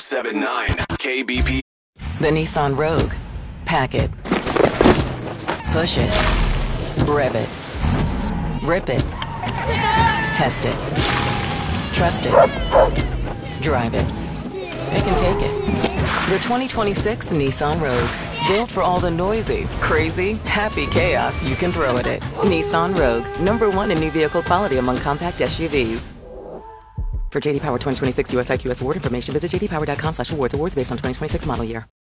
1079 KBP. The Nissan Rogue. Pack it. Push it. Rev it. Rip it. Test it. Trust it. Drive it. It can take it. The 2026 Nissan Rogue. Built for all the noisy, crazy, happy chaos you can throw at it. Nissan Rogue. #1 in new vehicle quality among compact SUVs. For JD Power 2026 US IQS award information, visit jdpower.com/awards. Awards based on 2026 model year.